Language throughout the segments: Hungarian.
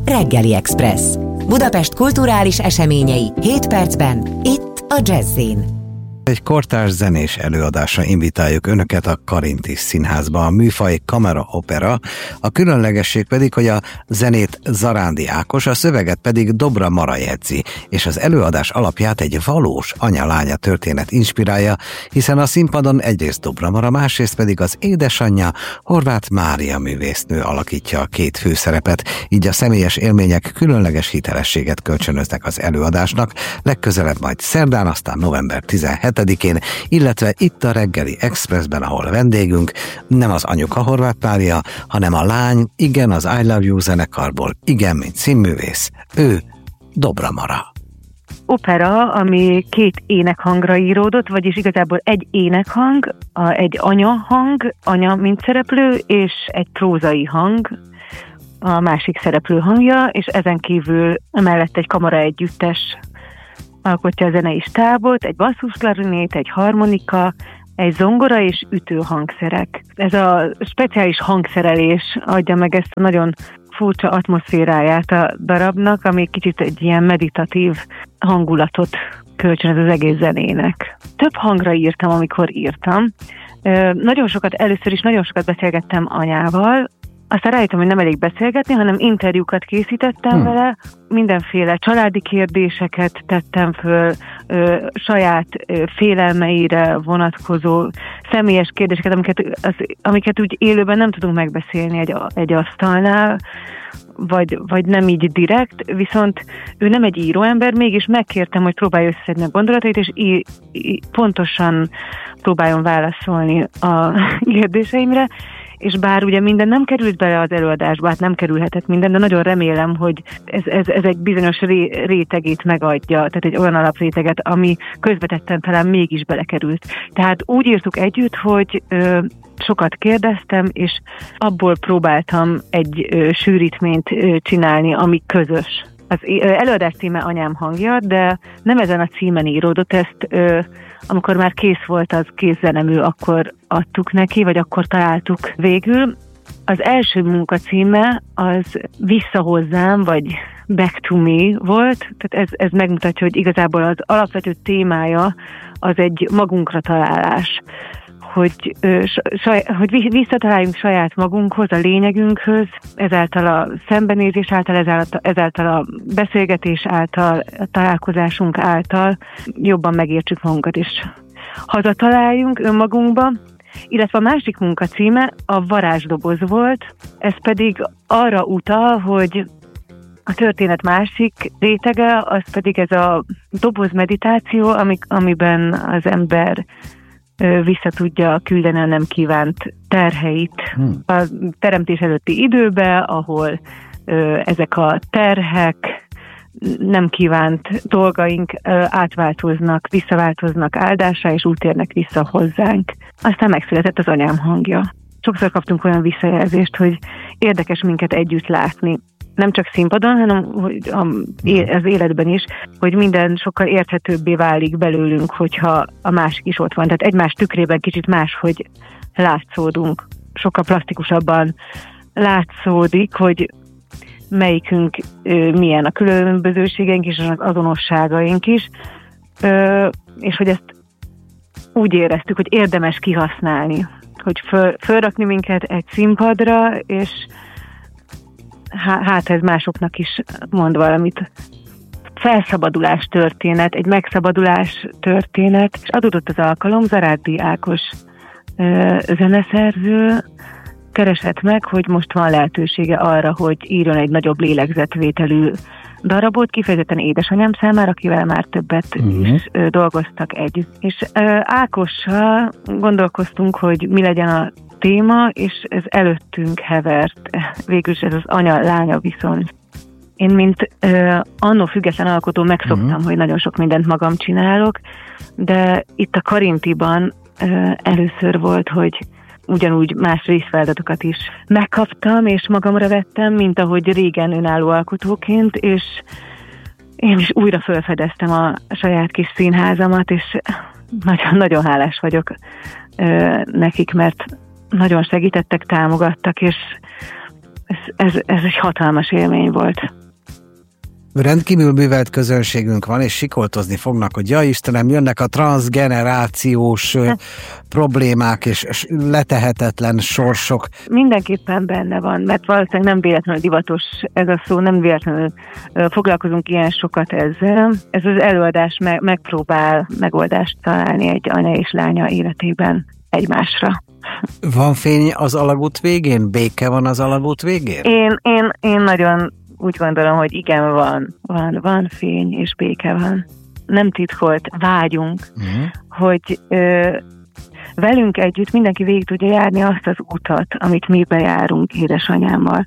Reggeli Express. Budapest kulturális eseményei 7 percben, itt a Jazz-in. Egy kortárs zenés előadásra invitáljuk Önöket a Karinti Színházba. A műfaj kamera opera, a különlegesség pedig, hogy a zenét Zarándi Ákos, a szöveget pedig Dobra Mara jegyzi, és az előadás alapját egy valós anya-lánya történet inspirálja, hiszen a színpadon egyrészt Dobra Mara, másrészt pedig az édesanyja, Horváth Mária művésznő alakítja a két főszerepet, így a személyes élmények különleges hitelességet kölcsönöznek az előadásnak, legközelebb majd szerdán, aztán november 17-én, illetve itt a Reggeli Expressben, ahol vendégünk nem az anyuka Horváth Mária, hanem a lány, igen, az I Love You zenekarból, igen, mint színművész, ő Dobra Mara. Opera, ami 2 énekhangra íródott, vagyis igazából egy énekhang, egy anyahang, anya mint szereplő, és egy prózai hang, a másik szereplő hangja, és ezen kívül emellett egy kamara együttes alkotja a zenei stábot, egy basszusklarinét, egy harmonika, egy zongora és ütőhangszerek. Ez a speciális hangszerelés adja meg ezt a nagyon furcsa atmoszféráját a darabnak, ami kicsit egy ilyen meditatív hangulatot kölcsönöz az egész zenének. Több hangra írtam, amikor írtam. Először is nagyon sokat beszélgettem anyával, aztán rájöttem, hogy nem elég beszélgetni, hanem interjúkat készítettem vele, mindenféle családi kérdéseket tettem föl, saját félelmeire vonatkozó személyes kérdéseket, amiket úgy élőben nem tudunk megbeszélni egy asztalnál, vagy nem így direkt, viszont ő nem egy íróember, mégis megkértem, hogy próbálja összeszedni a gondolatait, és pontosan próbáljon válaszolni a kérdéseimre, és bár ugye minden nem került bele az előadásba, hát nem kerülhetett minden, de nagyon remélem, hogy ez egy bizonyos rétegét megadja, tehát egy olyan alapréteget, ami közvetetten talán mégis belekerült. Tehát úgy írtuk együtt, hogy sokat kérdeztem, és abból próbáltam egy sűrítményt csinálni, ami közös. Az előadás címe Anyám hangja, de nem ezen a címen íródott, ezt amikor már kész volt az kézzenemű, akkor adtuk neki, vagy akkor találtuk végül. Az első munka címe az Vissza hozzám, vagy Back to Me volt, tehát ez megmutatja, hogy igazából az alapvető témája az egy magunkra találás, hogy visszataláljunk saját magunkhoz, a lényegünkhöz, ezáltal a szembenézés által, ezáltal a beszélgetés által, a találkozásunk által jobban megértsük magunkat, és hazataláljunk önmagunkba. Illetve a másik munka címe a Varázsdoboz volt, ez pedig arra utal, hogy a történet másik rétege, az pedig ez a doboz meditáció, amiben az ember vissza tudja küldeni a nem kívánt terheit a teremtés előtti időbe, ahol ezek a terhek, nem kívánt dolgaink visszaváltoznak áldásra, és úgy térnek vissza hozzánk. Aztán megszületett az Anyám hangja. Sokszor kaptunk olyan visszajelzést, hogy érdekes minket együtt látni. Nem csak színpadon, hanem az életben is, hogy minden sokkal érthetőbbé válik belőlünk, hogyha a másik is ott van. Tehát egymás tükrében kicsit máshogy látszódunk. Sokkal plastikusabban látszódik, hogy melyikünk milyen, a különbözőségeink és az azonosságaink is, és hogy ezt úgy éreztük, hogy érdemes kihasználni, hogy fölrakni minket egy színpadra, és hát ez másoknak is mond valamit. Felszabadulás történet, egy megszabadulás történet, és adódott az alkalom, Zarándi Ákos zeneszerző keresett meg, hogy most van lehetősége arra, hogy írjon egy nagyobb lélegzetvételű darabot, kifejezetten édesanyám számára, akivel már többet is dolgoztak együtt. És Ákossal gondolkoztunk, hogy mi legyen a téma, és ez előttünk hevert. Végülis ez az anya-lánya viszony. Én, mint anno független alkotó megszoktam, hogy nagyon sok mindent magam csinálok, de itt a Karintiban először volt, hogy ugyanúgy más részfeladatokat is megkaptam, és magamra vettem, mint ahogy régen önálló alkotóként, és én is újra felfedeztem a saját kis színházamat, és nagyon hálás vagyok nekik, mert nagyon segítettek, támogattak, és ez egy hatalmas élmény volt. Rendkívül művelt közönségünk van, és sikoltozni fognak, hogy ja Istenem, jönnek a transgenerációs problémák és letehetetlen sorsok. Mindenképpen benne van, mert valószínűleg nem véletlenül divatos ez a szó, nem véletlenül foglalkozunk ilyen sokat ezzel. Ez az előadás megpróbál megoldást találni egy anya és lánya életében egymásra. Van fény az alagút végén? Béke van az alagút végén? Én nagyon úgy gondolom, hogy igen, van fény és béke van. Nem titkolt vágyunk, hogy velünk együtt mindenki végig tudja járni azt az utat, amit mi bejárunk édesanyámmal.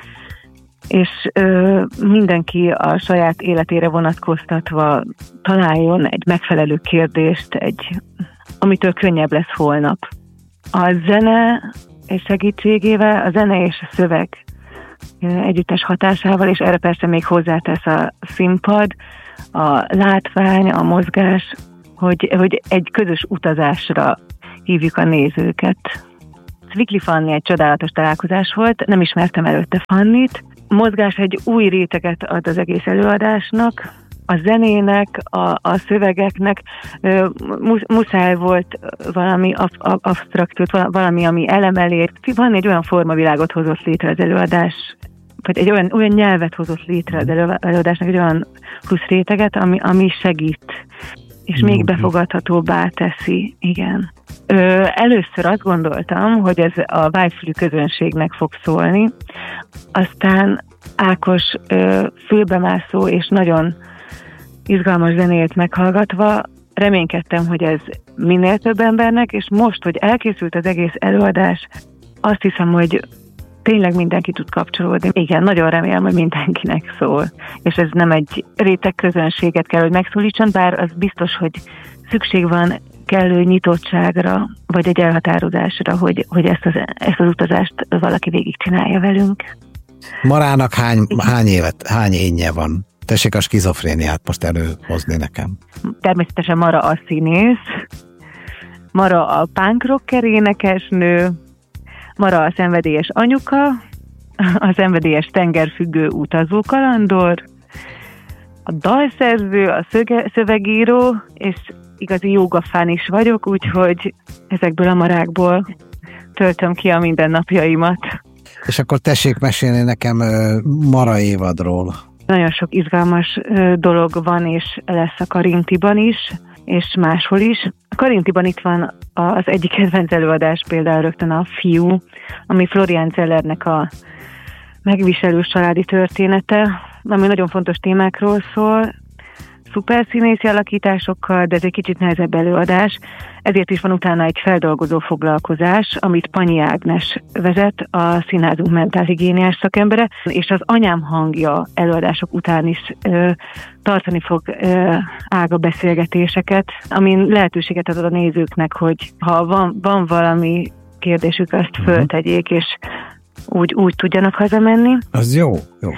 És mindenki a saját életére vonatkoztatva találjon egy megfelelő kérdést, amitől könnyebb lesz holnap. A zene és segítségével, a zene és a szöveg együttes hatásával, és erre persze még hozzátesz a színpad, a látvány, a mozgás, hogy egy közös utazásra hívjuk a nézőket. Vikli Fanni egy csodálatos találkozás volt, nem ismertem előtte Fannit. A mozgás egy új réteget ad az egész előadásnak, a zenének, a szövegeknek muszáj volt valami absztrakciót, valami, ami elemelét. Van egy olyan formavilágot hozott létre az előadás, vagy egy olyan nyelvet hozott létre az előadásnak, egy olyan plusz réteget, ami segít, és még befogadhatóbbá teszi, igen. Először azt gondoltam, hogy ez a vájfülű közönségnek fog szólni, aztán Ákos fülbemászó és nagyon izgalmas zenét meghallgatva reménykedtem, hogy ez minél több embernek, és most, hogy elkészült az egész előadás, azt hiszem, hogy tényleg mindenki tud kapcsolódni. Igen, nagyon remélem, hogy mindenkinek szól. És ez nem egy réteg közönséget kell, hogy megszólítson, bár az biztos, hogy szükség van kellő nyitottságra, vagy egy elhatározásra, hogy ezt az utazást valaki végigcsinálja velünk. Marának hány énje van? Tessék a skizofréniát most előhozni nekem. Természetesen Mara a színész, Mara a punk rocker énekesnő, Mara a szenvedélyes anyuka, a szenvedélyes tengerfüggő utazókalandor, a dalszerző, a szövegíró, és igazi jogafán is vagyok, úgyhogy ezekből a marákból töltöm ki a mindennapjaimat. És akkor tessék mesélni nekem Mara évadról. Nagyon sok izgalmas dolog van, és lesz a Karintiban is, és máshol is. A Karintiban itt van az egyik kedvenc előadás, például rögtön a Fiú, ami Florian Zellernek a megviselő családi története, ami nagyon fontos témákról szól, szuper színészi alakításokkal, de ez egy kicsit nehezebb előadás, ezért is van utána egy feldolgozó foglalkozás, amit Panyi Ágnes vezet, a színházunk mentálhigiéniás szakembere, és az Anyám hangja előadások után is tartani fog ága beszélgetéseket, amin lehetőséget ad a nézőknek, hogy ha van valami kérdésük, azt föltegyék, és úgy tudjanak hazamenni. Az jó.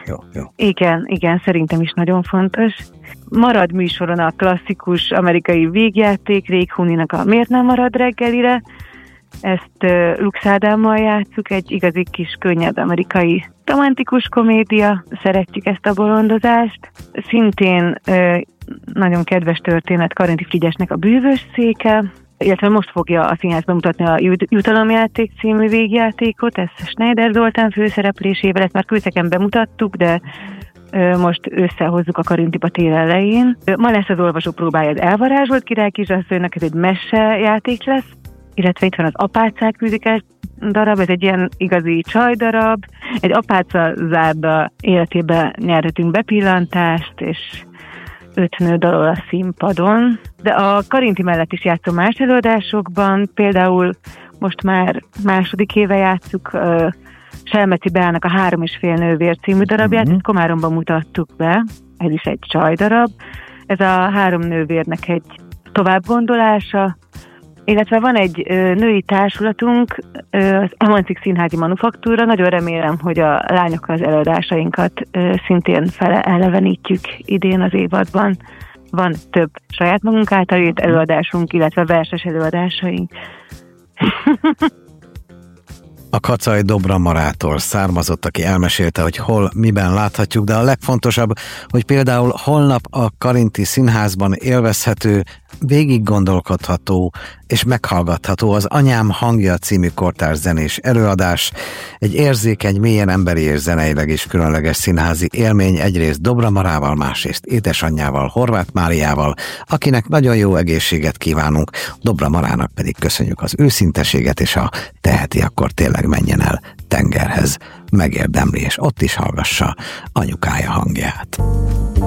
Igen, szerintem is nagyon fontos. Marad műsoron a klasszikus amerikai végjáték, Ray Cooney-nak a Miért nem marad reggelire. Ezt Lux Ádámmal játsszuk, egy igazi kis könnyed amerikai romantikus komédia. Szeretjük ezt a bolondozást. Szintén nagyon kedves történet Karinti Frigyesnek a Bűvös széke, illetve most fogja a színház bemutatni a Jutalomjáték című végjátékot, ezt Schneider Zoltán főszereplésével, ezt már Kőszegen bemutattuk, de most összehozzuk a Karintiba tél elején. Ma lesz az olvasó próbája az Elvarázsolt király kisasszonynak, ez egy mesejáték lesz, illetve itt van az Apácák műzikál darab, ez egy ilyen igazi csajdarab, egy apáca zárda életébe nyerhetünk bepillantást, és 5 nő dalol a színpadon, de a Karinti mellett is játszom más előadásokban, például most már második éve játsszuk Selmeci Beának a 3,5 nővér című darabját, ezt Komáromban mutattuk be, ez is egy csajdarab. Ez a 3 nővérnek egy továbbgondolása, illetve van egy női társulatunk, az Emancik Színházi Manufaktúra. Nagyon remélem, hogy a lányokkal az előadásainkat szintén elevenítjük idén az évadban. Van több saját magunk által írt előadásunk, illetve verses előadásaink. A Kacai Dobra Marától származott, aki elmesélte, hogy hol, miben láthatjuk, de a legfontosabb, hogy például holnap a Karinti Színházban élvezhető, végig gondolkodható és meghallgatható az Anyám hangja című kortárs zenés előadás, egy érzékeny, mélyen emberi és zeneileg is különleges színházi élmény, egyrészt Dobra Marával, másrészt édesanyjával, Horváth Máriával, akinek nagyon jó egészséget kívánunk, Dobra Marának pedig köszönjük az őszinteséget, és ha teheti, akkor tényleg menjen el tengerhez, megérdemli, és ott is hallgassa anyukája hangját.